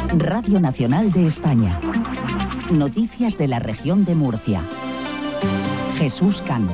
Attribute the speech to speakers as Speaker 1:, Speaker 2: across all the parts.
Speaker 1: Radio Nacional de España. Noticias de la región de Murcia. Jesús Cano.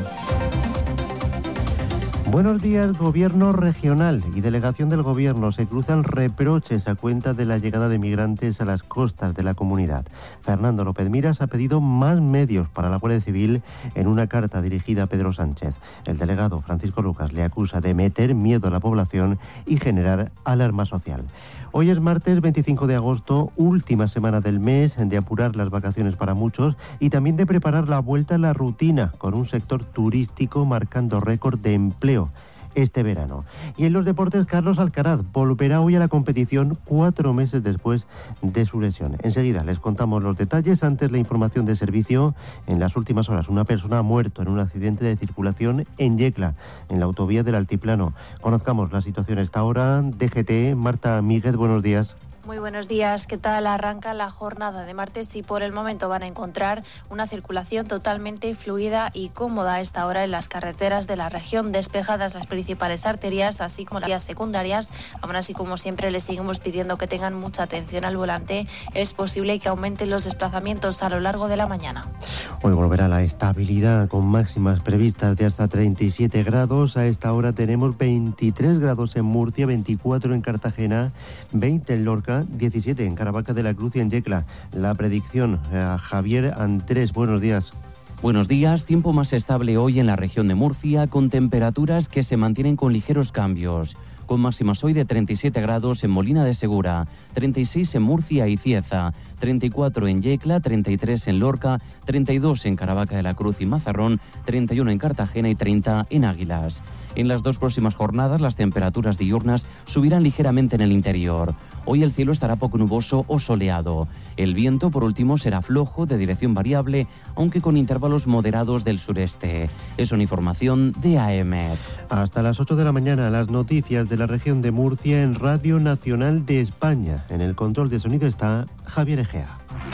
Speaker 2: Buenos días. Gobierno regional y delegación del Gobierno se cruzan reproches a cuenta de la llegada de migrantes a las costas de la comunidad. Fernando López Miras ha pedido más medios para la Guardia Civil en una carta dirigida a Pedro Sánchez. El delegado Francisco Lucas le acusa de meter miedo a la población y generar alarma social. Hoy es martes 25 de agosto, última semana del mes, de apurar las vacaciones para muchos y también de preparar la vuelta a la rutina con un sector turístico marcando récord de empleo este verano. Y en los deportes, Carlos Alcaraz volverá hoy a la competición 4 meses después de su lesión. Enseguida les contamos los detalles. Antes, la información de servicio. En las últimas horas, una persona ha muerto en un accidente de circulación en Yecla, en la autovía del Altiplano. Conozcamos la situación a esta hora. DGT, Marta Míguez, buenos días.
Speaker 3: Muy buenos días. ¿Qué tal arranca la jornada de martes? Y por el momento van a encontrar una circulación totalmente fluida y cómoda a esta hora en las carreteras de la región, despejadas las principales arterias, así como las vías secundarias. Aún así, como siempre, les seguimos pidiendo que tengan mucha atención al volante. Es posible que aumenten los desplazamientos a lo largo de la mañana.
Speaker 2: Hoy volverá la estabilidad con máximas previstas de hasta 37 grados. A esta hora tenemos 23 grados en Murcia, 24 en Cartagena, 20 en Lorca, 17 en Caravaca de la Cruz y en Yecla. La predicción, Javier Andrés, buenos días.
Speaker 4: Buenos días. Tiempo más estable hoy en la región de Murcia, con temperaturas que se mantienen con ligeros cambios, con máximas hoy de 37 grados en Molina de Segura, 36 en Murcia y Cieza, 34 en Yecla, 33 en Lorca, 32 en Caravaca de la Cruz y Mazarrón, 31 en Cartagena y 30 en Águilas. En las 2 próximas jornadas las temperaturas diurnas subirán ligeramente en el interior. Hoy el cielo estará poco nuboso o soleado. El viento, por último, será flojo, de dirección variable, aunque con intervalos moderados del sureste. Es una información de AEMET.
Speaker 2: Hasta las 8 de la mañana, las noticias de la región de Murcia en Radio Nacional de España. En el control de sonido está Javier Egea.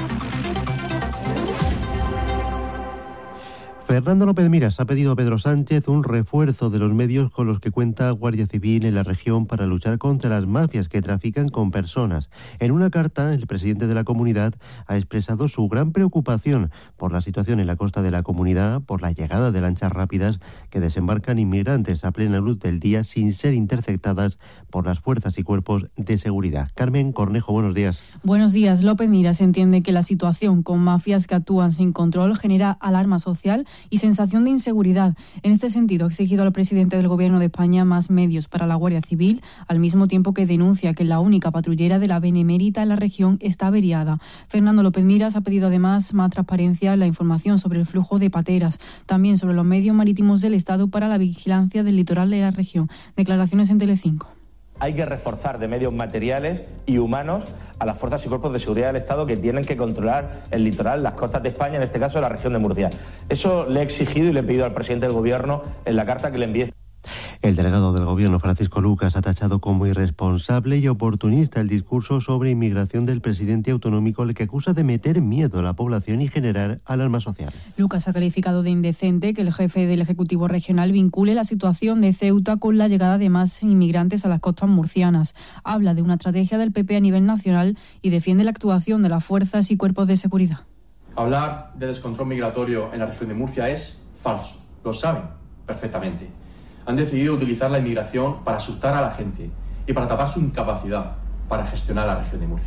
Speaker 2: Fernando López Miras ha pedido a Pedro Sánchez un refuerzo de los medios con los que cuenta Guardia Civil en la región para luchar contra las mafias que trafican con personas. En una carta, el presidente de la comunidad ha expresado su gran preocupación por la situación en la costa de la comunidad, por la llegada de lanchas rápidas que desembarcan inmigrantes a plena luz del día sin ser interceptadas por las fuerzas y cuerpos de seguridad. Carmen Cornejo, buenos días.
Speaker 5: Buenos días. López Miras entiende que la situación con mafias que actúan sin control genera alarma social y sensación de inseguridad. En este sentido, ha exigido al presidente del Gobierno de España más medios para la Guardia Civil, al mismo tiempo que denuncia que la única patrullera de la Benemérita en la región está averiada. Fernando López Miras ha pedido además más transparencia en la información sobre el flujo de pateras, también sobre los medios marítimos del Estado para la vigilancia del litoral de la región. Declaraciones en Telecinco.
Speaker 6: Hay que reforzar de medios materiales y humanos a las fuerzas y cuerpos de seguridad del Estado que tienen que controlar el litoral, las costas de España, en este caso la región de Murcia. Eso le he exigido y le he pedido al presidente del Gobierno en la carta que le envié.
Speaker 2: El delegado del Gobierno, Francisco Lucas, ha tachado como irresponsable y oportunista el discurso sobre inmigración del presidente autonómico, al que acusa de meter miedo a la población y generar alarma social.
Speaker 5: Lucas ha calificado de indecente que el jefe del Ejecutivo Regional vincule la situación de Ceuta con la llegada de más inmigrantes a las costas murcianas. Habla de una estrategia del PP a nivel nacional y defiende la actuación de las fuerzas y cuerpos de seguridad.
Speaker 7: Hablar de descontrol migratorio en la región de Murcia es falso. Lo saben perfectamente. Han decidido utilizar la inmigración para asustar a la gente y para tapar su incapacidad para gestionar la región de Murcia.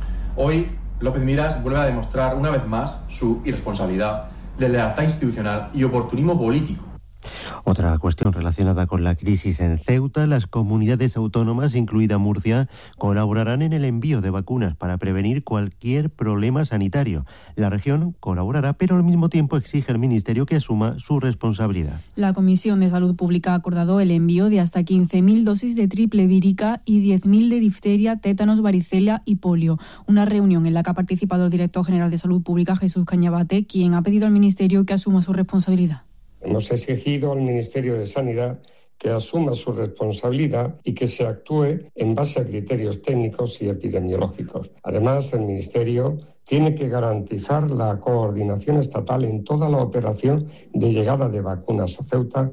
Speaker 7: Hoy, López Miras vuelve a demostrar una vez más su irresponsabilidad, deslealtad institucional y oportunismo político.
Speaker 2: Otra cuestión relacionada con la crisis en Ceuta: las comunidades autónomas, incluida Murcia, colaborarán en el envío de vacunas para prevenir cualquier problema sanitario. La región colaborará, pero al mismo tiempo exige al Ministerio que asuma su responsabilidad.
Speaker 5: La Comisión de Salud Pública ha acordado el envío de hasta 15.000 dosis de triple vírica y 10.000 de difteria, tétanos, varicela y polio. Una reunión en la que ha participado el director general de Salud Pública, Jesús Cañabate, quien ha pedido al Ministerio que asuma su responsabilidad.
Speaker 8: Hemos exigido al Ministerio de Sanidad que asuma su responsabilidad y que se actúe en base a criterios técnicos y epidemiológicos. Además, el Ministerio tiene que garantizar la coordinación estatal en toda la operación de llegada de vacunas a Ceuta.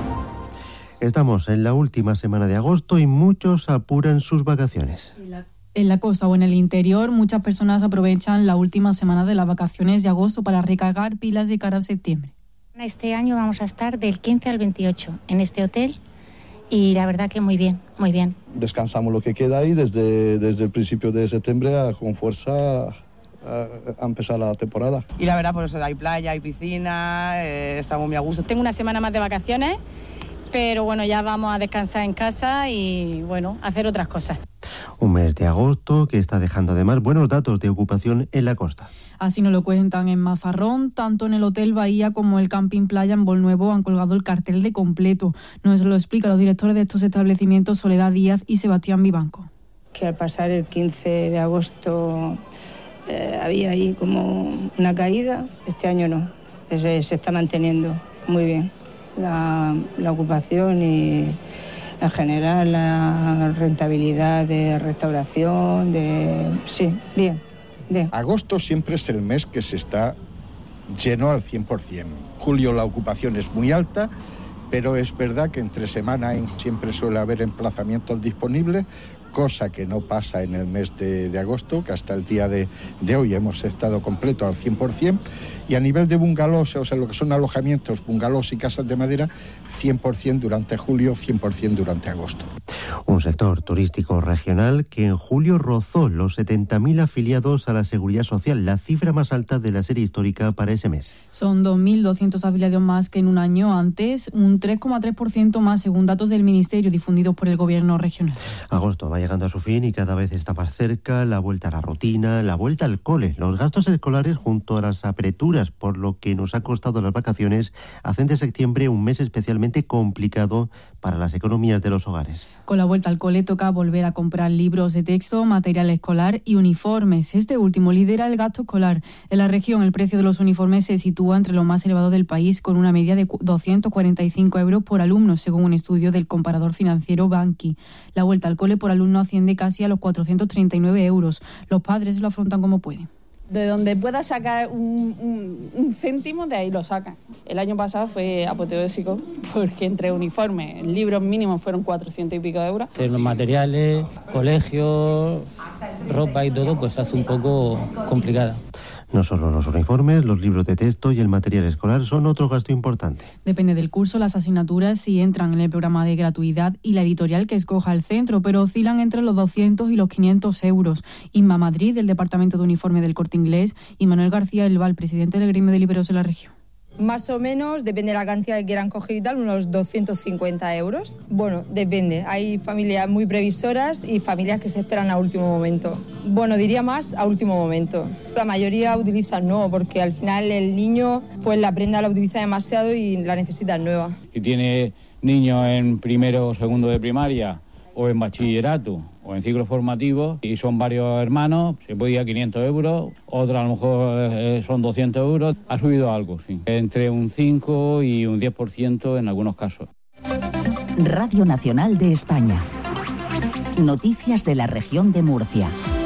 Speaker 2: Estamos en la última semana de agosto y muchos apuran sus vacaciones.
Speaker 5: En la costa o en el interior, muchas personas aprovechan la última semana de las vacaciones de agosto para recargar pilas de cara a septiembre.
Speaker 9: Este año vamos a estar del 15 al 28 en este hotel y la verdad que muy bien, muy bien.
Speaker 10: Descansamos lo que queda ahí desde el principio de septiembre con fuerza a empezar la temporada.
Speaker 11: Y la verdad, pues hay playa, hay piscina, estamos muy a gusto. Tengo una semana más de vacaciones, pero bueno, ya vamos a descansar en casa y bueno, hacer otras cosas.
Speaker 2: Un mes de agosto que está dejando además buenos datos de ocupación en la costa.
Speaker 5: Así nos lo cuentan en Mazarrón, tanto en el Hotel Bahía como el Camping Playa en Bolnuevo han colgado el cartel de completo. Nos lo explican los directores de estos establecimientos, Soledad Díaz y Sebastián Vivanco.
Speaker 12: Que al pasar el 15 de agosto había ahí como una caída, este año no, se está manteniendo muy bien la ocupación y en general la rentabilidad de restauración, sí, bien.
Speaker 13: Agosto siempre es el mes que se está lleno al 100%. Julio la ocupación es muy alta, pero es verdad que entre semana siempre suele haber emplazamientos disponibles, cosa que no pasa en el mes de agosto, que hasta el día de hoy hemos estado completo al 100%, y a nivel de bungalows, o sea, lo que son alojamientos, bungalows y casas de madera, 100% durante julio, 100% durante agosto.
Speaker 2: Un sector turístico regional que en julio rozó los 70.000 afiliados a la Seguridad Social, la cifra más alta de la serie histórica para ese mes.
Speaker 5: Son 2.200 afiliados más que en un año antes, un 3,3% más según datos del Ministerio difundidos por el Gobierno regional.
Speaker 2: Agosto va llegando a su fin y cada vez está más cerca la vuelta a la rutina, la vuelta al cole. Los gastos escolares junto a las apreturas, por lo que nos ha costado las vacaciones, hacen de septiembre un mes especialmente complicado para las economías de los hogares.
Speaker 5: Con la vuelta al cole toca volver a comprar libros de texto, material escolar y uniformes. Este último lidera el gasto escolar. En la región el precio de los uniformes se sitúa entre los más elevados del país, con una media de 245 euros por alumno, según un estudio del comparador financiero Banqui. La vuelta al cole por alumno asciende casi a los 439 euros. Los padres lo afrontan como pueden.
Speaker 14: De donde pueda sacar un céntimo, de ahí lo sacan. El año pasado fue apoteósico porque entre uniformes, libros mínimos fueron 400 y pico de euros.
Speaker 15: Los materiales, colegios, ropa y todo, pues hace un poco complicada.
Speaker 2: No solo los uniformes, los libros de texto y el material escolar son otro gasto importante.
Speaker 5: Depende del curso, las asignaturas sí entran en el programa de gratuidad y la editorial que escoja el centro, pero oscilan entre los 200 y los 500 euros. Inma Madrid, del Departamento de Uniforme del Corte Inglés, y Manuel García Elval, presidente del Gremio de Libreros de la región.
Speaker 16: Más o menos, depende de la cantidad que quieran coger y tal, unos 250 euros. Bueno, depende. Hay familias muy previsoras y familias que se esperan a último momento. Bueno, diría más a último momento. La mayoría utilizan nuevo porque al final el niño, pues la prenda la utiliza demasiado y la necesita nueva.
Speaker 17: Si tiene niños en primero o segundo de primaria o en bachillerato o en ciclos formativos y son varios hermanos, se puede ir a 500 euros, otra a lo mejor son 200 euros. Ha subido algo, sí, entre un 5 y un 10% en algunos casos.
Speaker 1: Radio Nacional de España. Noticias de la región de Murcia.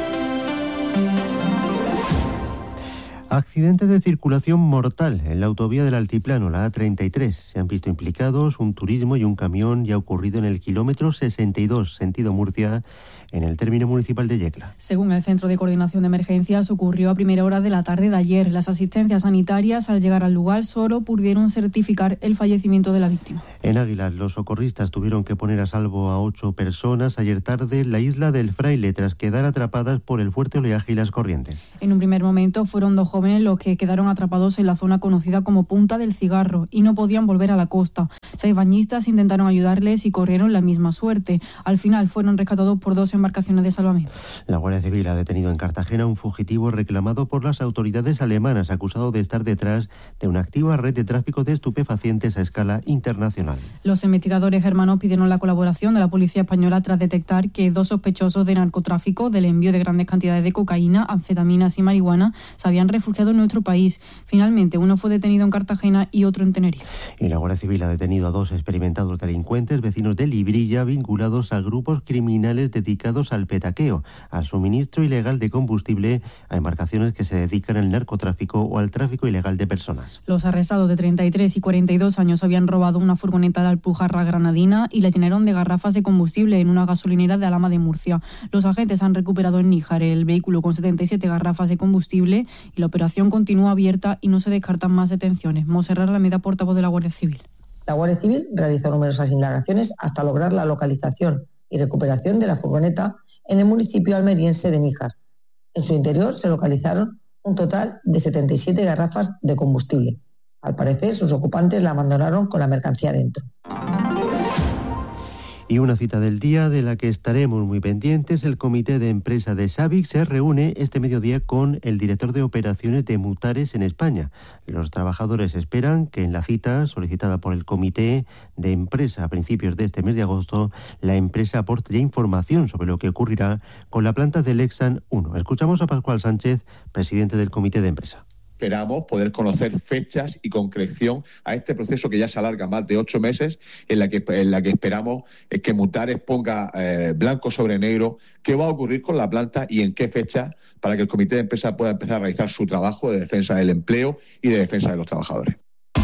Speaker 2: Accidente de circulación mortal en la autovía del Altiplano, la A33. Se han visto implicados un turismo y un camión y ha ocurrido en el kilómetro 62, sentido Murcia, en el término municipal de Yecla.
Speaker 5: Según el Centro de Coordinación de Emergencias, ocurrió a primera hora de la tarde de ayer. Las asistencias sanitarias, al llegar al lugar, solo pudieron certificar el fallecimiento de la víctima.
Speaker 2: En Águilas, los socorristas tuvieron que poner a salvo a 8 personas ayer tarde en la isla del Fraile, tras quedar atrapadas por el fuerte oleaje y las corrientes.
Speaker 5: En un primer momento fueron 2 jóvenes los que quedaron atrapados en la zona conocida como Punta del Cigarro y no podían volver a la costa. 6 bañistas intentaron ayudarles y corrieron la misma suerte. Al final fueron rescatados por 2 embarcaciones de salvamento.
Speaker 2: La Guardia Civil ha detenido en Cartagena un fugitivo reclamado por las autoridades alemanas, acusado de estar detrás de una activa red de tráfico de estupefacientes a escala internacional.
Speaker 5: Los investigadores germanos pidieron la colaboración de la policía española tras detectar que 2 sospechosos de narcotráfico, del envío de grandes cantidades de cocaína, anfetaminas y marihuana, se habían refugiado refugiado en nuestro país. Finalmente, uno fue detenido en Cartagena y otro en Tenerife.
Speaker 2: Y la Guardia Civil ha detenido a 2 experimentados delincuentes vecinos de Librilla vinculados a grupos criminales dedicados al petaqueo, al suministro ilegal de combustible a embarcaciones que se dedican al narcotráfico o al tráfico ilegal de personas.
Speaker 5: Los arrestados de 33 y 42 años habían robado una furgoneta de Alpujarra granadina y la llenaron de garrafas de combustible en una gasolinera de Alhama de Murcia. Los agentes han recuperado en Níjar el vehículo con 77 garrafas de combustible y la operación continúa abierta y no se descartan más detenciones. Montserrat Alameda, portavoz de la Guardia Civil.
Speaker 18: La Guardia Civil realizó numerosas indagaciones hasta lograr la localización y recuperación de la furgoneta en el municipio almeriense de Níjar. En su interior se localizaron un total de 77 garrafas de combustible. Al parecer, sus ocupantes la abandonaron con la mercancía dentro.
Speaker 2: Y una cita del día de la que estaremos muy pendientes: el comité de empresa de SABIC se reúne este mediodía con el director de operaciones de Mutares en España. Los trabajadores esperan que en la cita solicitada por el comité de empresa a principios de este mes de agosto, la empresa aporte ya información sobre lo que ocurrirá con la planta del Lexan 1. Escuchamos a Pascual Sánchez, presidente del comité de empresa.
Speaker 19: Esperamos poder conocer fechas y concreción a este proceso que ya se alarga más de 8 meses, en la que esperamos que Mutares ponga blanco sobre negro qué va a ocurrir con la planta y en qué fecha, para que el comité de empresa pueda empezar a realizar su trabajo de defensa del empleo y de defensa de los trabajadores.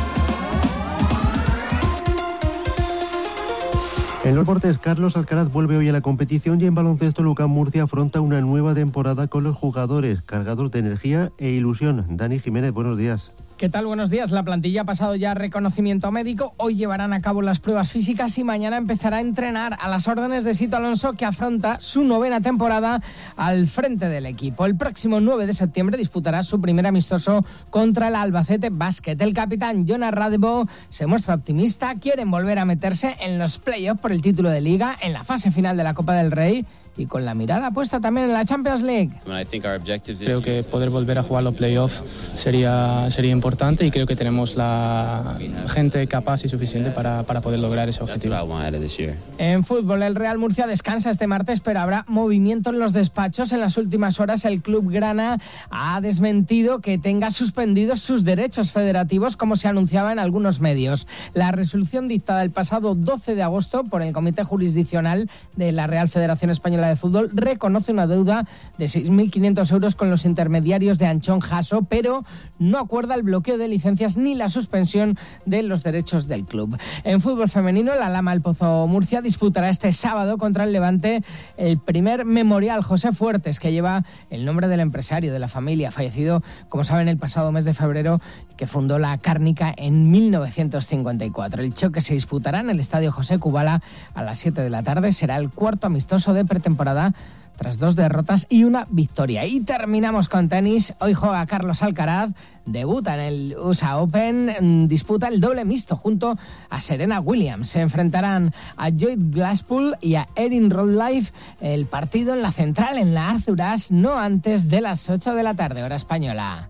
Speaker 2: En los deportes, Carlos Alcaraz vuelve hoy a la competición y en baloncesto Lucán Murcia afronta una nueva temporada con los jugadores cargados de energía e ilusión. Dani Jiménez, buenos días.
Speaker 20: ¿Qué tal? Buenos días. La plantilla ha pasado ya reconocimiento médico. Hoy llevarán a cabo las pruebas físicas y mañana empezará a entrenar a las órdenes de Sito Alonso, que afronta su 9ª temporada al frente del equipo. El próximo 9 de septiembre disputará su primer amistoso contra el Albacete Basket. El capitán Jonas Radebo se muestra optimista. Quieren volver a meterse en los playoffs por el título de Liga, en la fase final de la Copa del Rey y con la mirada puesta también en la Champions League.
Speaker 21: Creo que poder volver a jugar los playoffs sería importante y creo que tenemos la gente capaz y suficiente para poder lograr ese objetivo.
Speaker 20: En fútbol, el Real Murcia descansa este martes, pero habrá movimiento en los despachos. En las últimas horas, el club grana ha desmentido que tenga suspendidos sus derechos federativos, como se anunciaba en algunos medios. La resolución dictada el pasado 12 de agosto por el Comité Jurisdiccional de la Real Federación Española de Fútbol reconoce una deuda de 6.500 euros con los intermediarios de Anchón Jasso, pero no acuerda el bloqueo de licencias ni la suspensión de los derechos del club. En fútbol femenino, la Lama El Pozo Murcia disputará este sábado contra el Levante el primer memorial José Fuertes, que lleva el nombre del empresario de la familia, fallecido, como saben, el pasado mes de febrero, que fundó la Cárnica en 1954. El choque se disputará en el Estadio José Kubala a las 7 de la tarde. Será el cuarto amistoso de pretemporada tras 2 derrotas y una victoria. Y terminamos con tenis. Hoy juega Carlos Alcaraz, debuta en el USA Open, disputa el doble mixto junto a Serena Williams. Se enfrentarán a Lloyd Glasspool y a Erin Rodlife. El partido en la central, en la Arthur Ashe, no antes de las 8 de la tarde, hora española.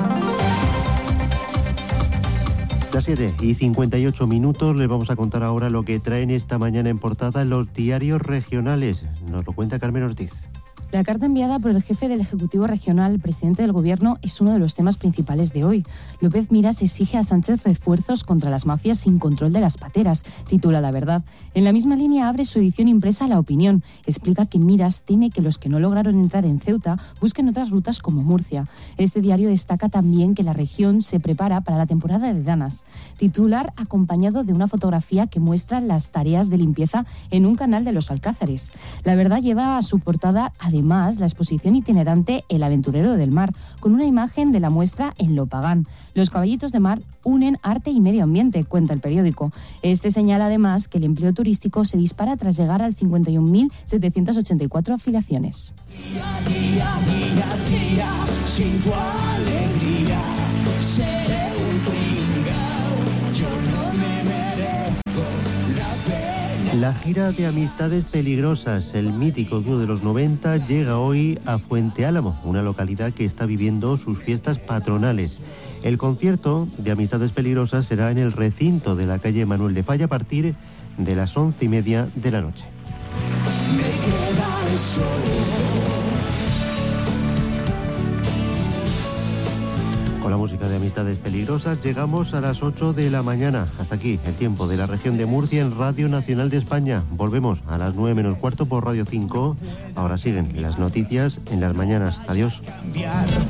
Speaker 2: Las 7:58, les vamos a contar ahora lo que traen esta mañana en portada los diarios regionales. Nos lo cuenta Carmen Ortiz.
Speaker 22: La carta enviada por el jefe del Ejecutivo Regional, el presidente del Gobierno, es uno de los temas principales de hoy. López Miras exige a Sánchez refuerzos contra las mafias sin control de las pateras, titula La Verdad. En la misma línea abre su edición impresa La Opinión. Explica que Miras teme que los que no lograron entrar en Ceuta busquen otras rutas como Murcia. Este diario destaca también que la región se prepara para la temporada de danas. Titular acompañado de una fotografía que muestra las tareas de limpieza en un canal de los Alcázares. La Verdad lleva a su portada además la exposición itinerante El aventurero del mar, con una imagen de la muestra en Lopagán. Los caballitos de mar unen arte y medio ambiente, cuenta el periódico. Este señala además que el empleo turístico se dispara tras llegar al 51.784 afiliaciones.
Speaker 23: Día, sin tu alegría, seré un pringao, yo no me merezco la pena.
Speaker 2: La gira de Amistades Peligrosas, el mítico dúo de los 90, llega hoy a Fuente Álamo, una localidad que está viviendo sus fiestas patronales. El concierto de Amistades Peligrosas será en el recinto de la calle Manuel de Falla a partir de las 11:30 de la noche.
Speaker 23: Me quedaré solo.
Speaker 2: Con la música de Amistades Peligrosas llegamos a las 8 de la mañana. Hasta aquí el tiempo de la región de Murcia en Radio Nacional de España. Volvemos a las 9 menos cuarto por Radio 5. Ahora siguen las noticias en las mañanas. Adiós.